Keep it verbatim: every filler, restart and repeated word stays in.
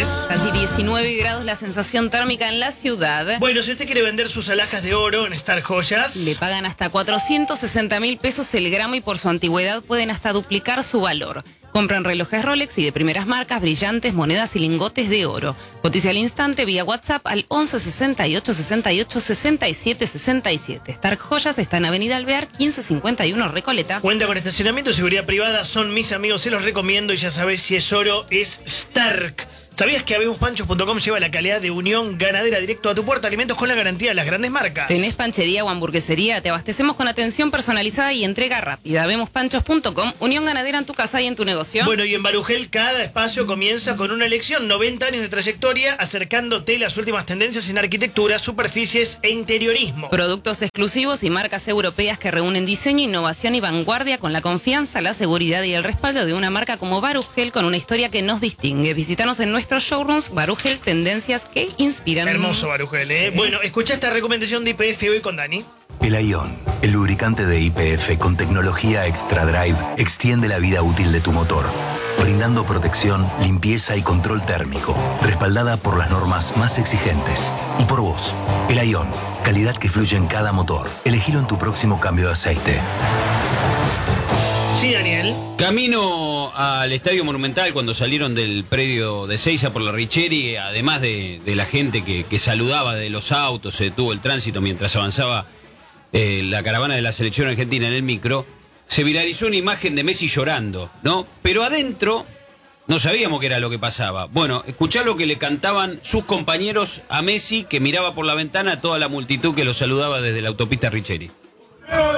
es. Casi diecinueve grados la sensación térmica en la ciudad. Bueno, si usted quiere vender sus alhajas de oro en Star Joyas, Le pagan hasta cuatrocientos sesenta mil pesos el gramo y por su antigüedad pueden hasta duplicar su valor. Compran relojes Rolex y de primeras marcas, brillantes, monedas y lingotes de oro. Cotiza al instante vía WhatsApp al once sesenta y ocho sesenta y ocho sesenta y siete sesenta y siete. Star Joyas está en Avenida Alvear, quince cincuenta y uno Recoleta. cuenta con estacionamiento y seguridad privada. Son mis amigos, se los recomiendo y ya sabés, si es oro, es Stark. ¿Sabías que Habemos Panchos punto com lleva la calidad de Unión Ganadera directo a tu puerta? Alimentos con la garantía de las grandes marcas. ¿Tenés panchería o hamburguesería? Te abastecemos con atención personalizada y entrega rápida. Habemos Panchos punto com, Unión Ganadera en tu casa y en tu negocio. Bueno, y en Barugel cada espacio comienza con una elección. noventa años de trayectoria acercándote las últimas tendencias en arquitectura, superficies e interiorismo. Productos exclusivos y marcas europeas que reúnen diseño, innovación y vanguardia con la confianza, la seguridad y el respaldo de una marca como Barugel con una historia que nos distingue. Visítanos en nuestros showrooms. Barugel, tendencias que inspiran. Hermoso Barugel, ¿eh? Sí. Bueno, escucha esta recomendación de I P F hoy con Dani. El Ion, el lubricante de I P F con tecnología Extra Drive, extiende la vida útil de tu motor, brindando protección, limpieza y control térmico, respaldada por las normas más exigentes. Y por vos, el Ion, calidad que fluye en cada motor. Elegilo en tu próximo cambio de aceite. Sí, Daniel. Camino al Estadio Monumental cuando salieron del predio de Seiza por la Richeri, además de, de la gente que, que saludaba de los autos, se detuvo el tránsito mientras avanzaba eh, la caravana de la selección argentina en el micro, se viralizó una imagen de Messi llorando, ¿no? Pero adentro no sabíamos qué era lo que pasaba. Bueno, escuchá lo que le cantaban sus compañeros a Messi, que miraba por la ventana a toda la multitud que lo saludaba desde la autopista Richeri.